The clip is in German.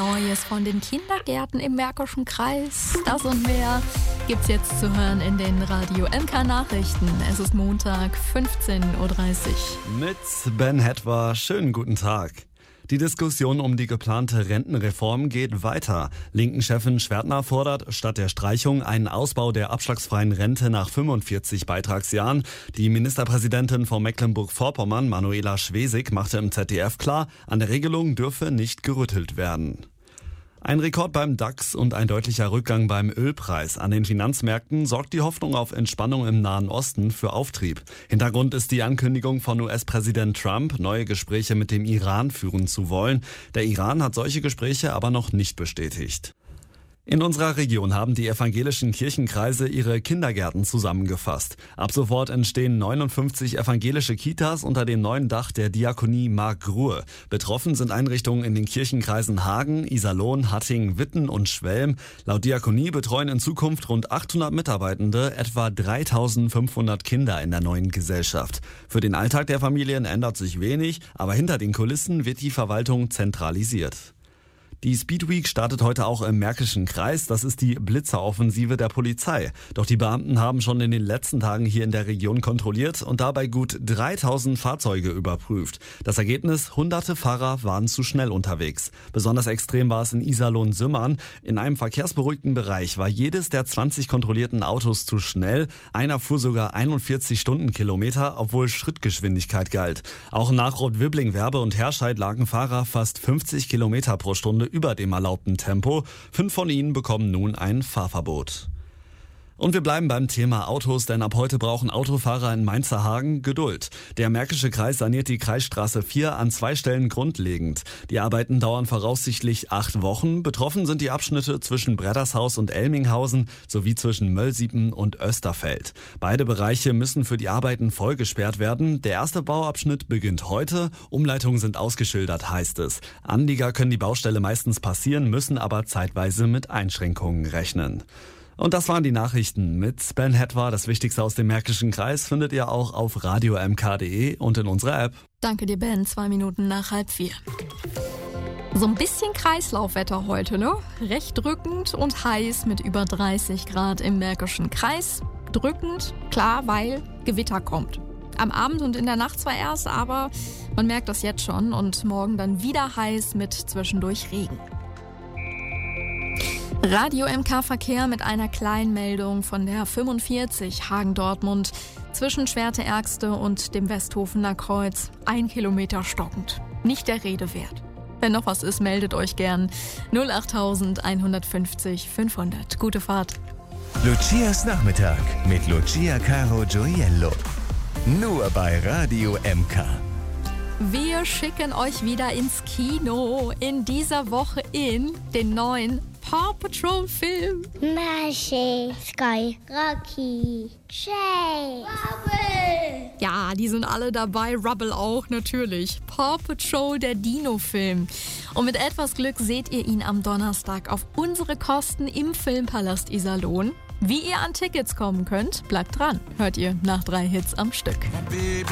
Neues von den Kindergärten im Märkischen Kreis? Das und mehr gibt's jetzt zu hören in den Radio MK Nachrichten. Es ist Montag, 15.30 Uhr. Mit Ben Hetwer, schönen guten Tag. Die Diskussion um die geplante Rentenreform geht weiter. Linken-Chefin Schwertner fordert statt der Streichung einen Ausbau der abschlagsfreien Rente nach 45 Beitragsjahren. Die Ministerpräsidentin von Mecklenburg-Vorpommern, Manuela Schwesig, machte im ZDF klar, an der Regelung dürfe nicht gerüttelt werden. Ein Rekord beim DAX und ein deutlicher Rückgang beim Ölpreis. An den Finanzmärkten sorgt die Hoffnung auf Entspannung im Nahen Osten für Auftrieb. Hintergrund ist die Ankündigung von US-Präsident Trump, neue Gespräche mit dem Iran führen zu wollen. Der Iran hat solche Gespräche aber noch nicht bestätigt. In unserer Region haben die evangelischen Kirchenkreise ihre Kindergärten zusammengefasst. Ab sofort entstehen 59 evangelische Kitas unter dem neuen Dach der Diakonie Markgrue. Betroffen sind Einrichtungen in den Kirchenkreisen Hagen, Iserlohn, Hattingen, Witten und Schwelm. Laut Diakonie betreuen in Zukunft rund 800 Mitarbeitende etwa 3500 Kinder in der neuen Gesellschaft. Für den Alltag der Familien ändert sich wenig, aber hinter den Kulissen wird die Verwaltung zentralisiert. Die Speed Week startet heute auch im Märkischen Kreis. Das ist die Blitzeroffensive der Polizei. Doch die Beamten haben schon in den letzten Tagen hier in der Region kontrolliert und dabei gut 3000 Fahrzeuge überprüft. Das Ergebnis: hunderte Fahrer waren zu schnell unterwegs. Besonders extrem war es in Iserlohn-Sümmern. In einem verkehrsberuhigten Bereich war jedes der 20 kontrollierten Autos zu schnell. Einer fuhr sogar 41 Stundenkilometer, obwohl Schrittgeschwindigkeit galt. Auch nach Rot-Wibbling, Werbe und Herscheid lagen Fahrer fast 50 Kilometer pro Stunde über dem erlaubten Tempo. 5 von ihnen bekommen nun ein Fahrverbot. Und wir bleiben beim Thema Autos, denn ab heute brauchen Autofahrer in Mainzerhagen Geduld. Der Märkische Kreis saniert die Kreisstraße 4 an 2 Stellen grundlegend. Die Arbeiten dauern voraussichtlich 8 Wochen. Betroffen sind die Abschnitte zwischen Breddershaus und Elminghausen sowie zwischen Möllsiepen und Österfeld. Beide Bereiche müssen für die Arbeiten voll gesperrt werden. Der erste Bauabschnitt beginnt heute. Umleitungen sind ausgeschildert, heißt es. Anlieger können die Baustelle meistens passieren, müssen aber zeitweise mit Einschränkungen rechnen. Und das waren die Nachrichten mit Ben Hetwer. Das Wichtigste aus dem Märkischen Kreis findet ihr auch auf radiomk.de und in unserer App. Danke dir, Ben. 2 Minuten nach 3:30. So ein bisschen Kreislaufwetter heute, ne? Recht drückend und heiß mit über 30 Grad im Märkischen Kreis. Drückend, klar, weil Gewitter kommt. Am Abend und in der Nacht zwar erst, aber man merkt das jetzt schon. Und morgen dann wieder heiß mit zwischendurch Regen. Radio MK Verkehr mit einer Kleinmeldung von der 45 Hagen-Dortmund zwischen Schwerte-Ergste und dem Westhofener Kreuz. 1 Kilometer stockend. Nicht der Rede wert. Wenn noch was ist, meldet euch gern. 08000 150 500. Gute Fahrt. Lucias Nachmittag mit Lucia Caro Gioiello. Nur bei Radio MK. Wir schicken euch wieder ins Kino. In dieser Woche in den neuen Paw Patrol Film. Mashy, Sky, Rocky, Shay, Rubble. Ja, die sind alle dabei. Rubble auch, natürlich. Paw Patrol, der Dino-Film. Und mit etwas Glück seht ihr ihn am Donnerstag auf unsere Kosten im Filmpalast Iserlohn. Wie ihr an Tickets kommen könnt, bleibt dran. Hört ihr nach 3 Hits am Stück. Baby